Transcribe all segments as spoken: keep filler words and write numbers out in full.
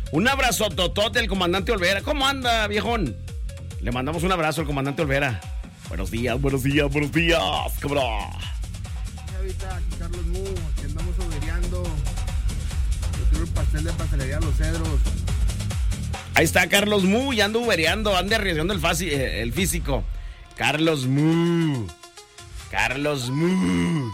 Un abrazo totote al comandante Olvera. ¿Cómo anda, viejón? Le mandamos un abrazo al comandante Olvera. Buenos días, buenos días, buenos días, cabrón. Ahorita aquí Carlos Mu, aquí andamos oberiando. Yo quiero el pastel de pastelería Los Cedros. Ahí está Carlos Mu, ya ando ubereando, ande arriesgando el, fácil, el físico. Carlos Mu. Carlos Mu.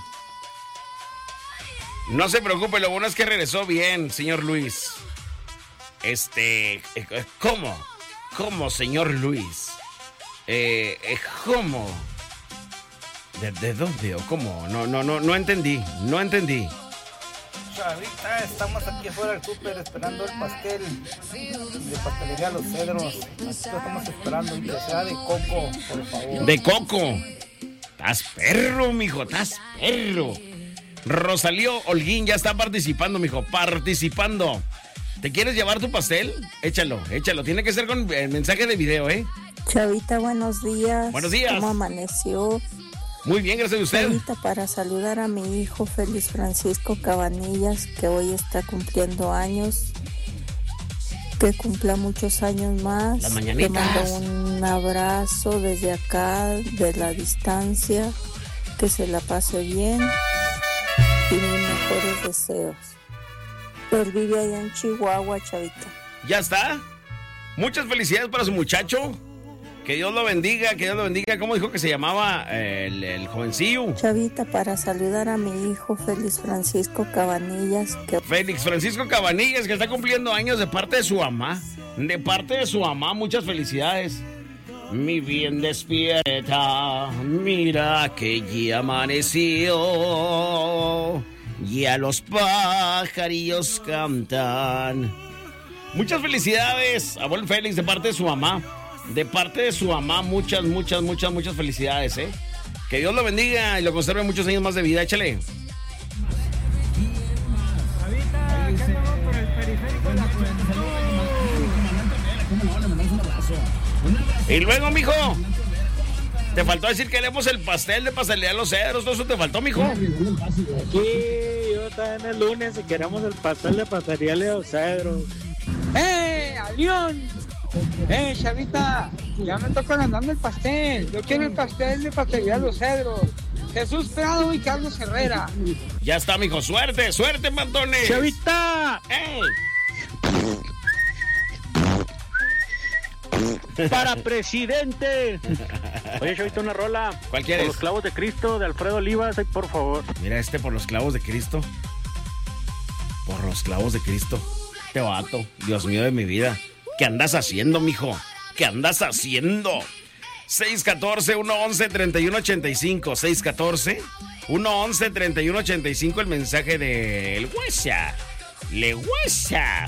No se preocupe, lo bueno es que regresó bien, señor Luis. Este, ¿cómo? ¿Cómo, señor Luis? Eh, ¿Cómo? ¿De, ¿De dónde o cómo? No, no, no, no entendí, no entendí. Ahorita estamos aquí afuera del súper esperando el pastel de pastelería Los Cedros. Aquí lo estamos esperando y que sea de coco, por favor. De coco. Estás perro, mijo, estás perro. Rosalío Holguín ya está participando, mijo, participando. ¿Te quieres llevar tu pastel? Échalo, échalo. Tiene que ser con el mensaje de video, ¿eh? Chavita, buenos días. Buenos días. ¿Cómo amaneció? Muy bien, gracias a usted. Chavita, para saludar a mi hijo Félix Francisco Cabanillas, que hoy está cumpliendo años. Que cumpla muchos años más. Las mañanitas. Te mando un abrazo desde acá, de la distancia. Que se la pase bien. Y mis mejores deseos. Él vive allá en Chihuahua, Chavita. ¿Ya está? Muchas felicidades para su muchacho. Que Dios lo bendiga, que Dios lo bendiga. ¿Cómo dijo que se llamaba el, el jovencillo? Chavita, para saludar a mi hijo Félix Francisco Cabanillas. Que... Félix Francisco Cabanillas, que está cumpliendo años de parte de su mamá. De parte de su mamá, muchas felicidades. Mi bien despierta, mira que ya amaneció. Ya los pajarillos cantan. Muchas felicidades, abuelo Félix, de parte de su mamá. De parte de su mamá, muchas, muchas, muchas, muchas felicidades, ¿eh? Que Dios lo bendiga y lo conserve muchos años más de vida. Échale. Ahorita, acá andamos por el periférico de la Y luego, mijo, te faltó decir que queremos el pastel de pastelería Los Cedros. ¿Todo eso te faltó, mijo? Sí, yo también el lunes y queremos el pastel de pastelería Los Cedros. ¡Eh, Alión! ¡Eh, Chavita! Ya me toca ganando el pastel. Yo quiero el pastel de pastelería Los Cedros. Jesús Prado y Carlos Herrera. Ya está, mijo. Suerte, suerte, mantones. ¡Chavita! ¡Ey! ¡Para presidente! Oye, Chavita, una rola. ¿Cuál quieres? Por los clavos de Cristo, de Alfredo Olivas, ay, por favor. Mira este, por los clavos de Cristo. Por los clavos de Cristo. Te vato, Dios mío de mi vida. ¿Qué andas haciendo, mijo? ¿Qué andas haciendo? seis uno cuatro, uno once, treinta y uno ochenta y cinco. seis uno cuatro, uno once, treinta y uno ochenta y cinco. El mensaje del Huesa. Le Huesa.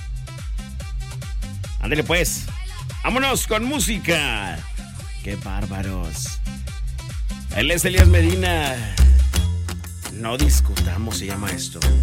Ándale, pues. Vámonos con música. ¡Qué bárbaros! Él es Elías Medina. No discutamos, se llama esto.